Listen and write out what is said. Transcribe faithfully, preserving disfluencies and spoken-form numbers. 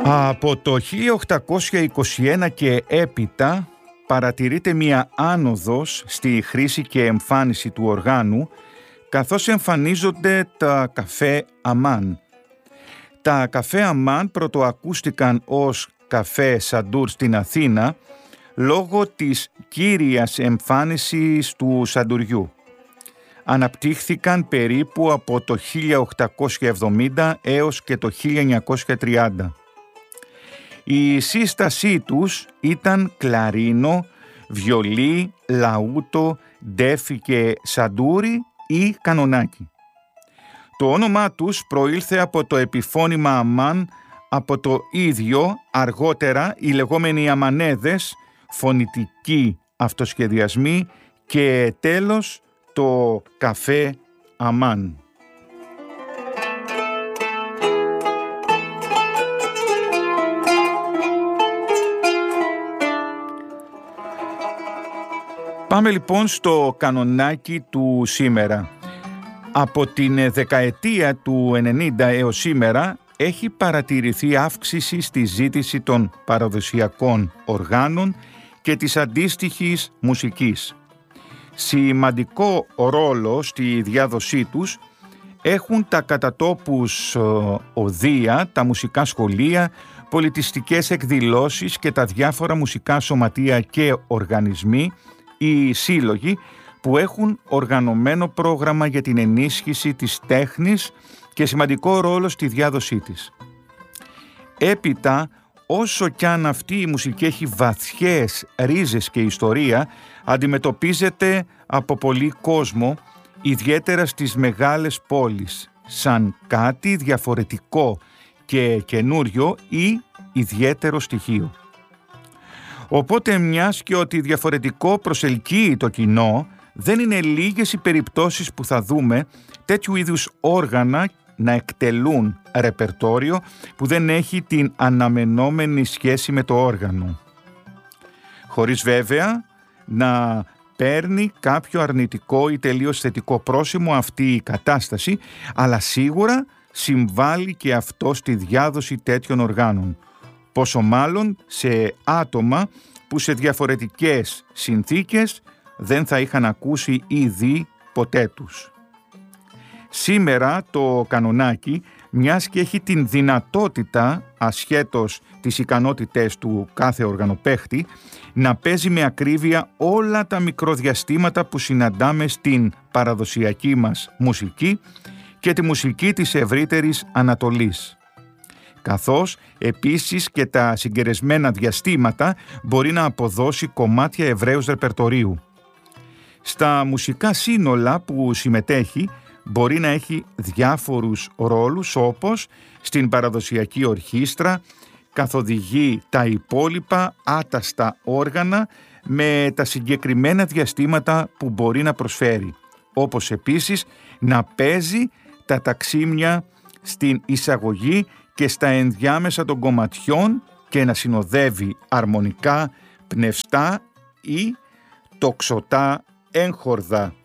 Από το χίλια οκτακόσια είκοσι ένα και έπειτα παρατηρείται μία άνοδος στη χρήση και εμφάνιση του οργάνου, καθώς εμφανίζονται τα καφέ αμάν. Τα καφέ αμάν πρωτοακούστηκαν ως καφέ σαντούρ στην Αθήνα λόγω της κύριας εμφάνισης του σαντουριού. Αναπτύχθηκαν περίπου από το χίλια οκτακόσια εβδομήντα έως και το χίλια εννιακόσια τριάντα. Η σύστασή τους ήταν κλαρίνο, βιολί, λαούτο, ντέφι και σαντούρι ή κανονάκι. Το όνομά τους προήλθε από το επιφώνημα αμάν, από το ίδιο αργότερα οι λεγόμενοι αμανέδες, φωνητικοί αυτοσχεδιασμοί και τέλος το καφέ αμάν. Πάμε λοιπόν στο κανονάκι του σήμερα. Από την δεκαετία του ενενήντα έως σήμερα έχει παρατηρηθεί αύξηση στη ζήτηση των παραδοσιακών οργάνων και της αντίστοιχης μουσικής. Σημαντικό ρόλο στη διάδοσή τους έχουν τα κατά τόπους οδεία, τα μουσικά σχολεία, πολιτιστικές εκδηλώσεις και τα διάφορα μουσικά σωματεία και οργανισμοί ή σύλλογοι που έχουν οργανωμένο πρόγραμμα για την ενίσχυση της τέχνης και σημαντικό ρόλο στη διάδοσή της. Έπειτα, όσο κι αν αυτή η μουσική έχει βαθιές ρίζες και ιστορία, αντιμετωπίζεται από πολύ κόσμο, ιδιαίτερα στις μεγάλες πόλεις, σαν κάτι διαφορετικό και καινούριο ή ιδιαίτερο στοιχείο. Οπότε, μιας και ότι διαφορετικό προσελκύει το κοινό, δεν είναι λίγες οι περιπτώσεις που θα δούμε τέτοιου είδους όργανα να εκτελούν ρεπερτόριο που δεν έχει την αναμενόμενη σχέση με το όργανο. Χωρίς βέβαια να παίρνει κάποιο αρνητικό ή τελείως θετικό πρόσημο αυτή η κατάσταση, αλλά σίγουρα συμβάλλει και αυτό στη διάδοση τέτοιων οργάνων. Πόσο μάλλον σε άτομα που σε διαφορετικές συνθήκες δεν θα είχαν ακούσει ή δει ποτέ τους. Σήμερα το κανονάκι, μιας και έχει την δυνατότητα, ασχέτως τις ικανότητες του κάθε οργανοπαίχτη, να παίζει με ακρίβεια όλα τα μικροδιαστήματα που συναντάμε στην παραδοσιακή μας μουσική και τη μουσική της ευρύτερης Ανατολής. Καθώς επίσης και τα συγκερεσμένα διαστήματα μπορεί να αποδώσει κομμάτια ευραίους ρεπερτορίου. Στα μουσικά σύνολα που συμμετέχει μπορεί να έχει διάφορους ρόλους, όπως στην παραδοσιακή ορχήστρα, καθοδηγεί τα υπόλοιπα άταστα όργανα με τα συγκεκριμένα διαστήματα που μπορεί να προσφέρει, όπως επίσης να παίζει τα ταξίμια στην εισαγωγή και στα ενδιάμεσα των κομματιών και να συνοδεύει αρμονικά, πνευστά ή τοξωτά έγχορδα.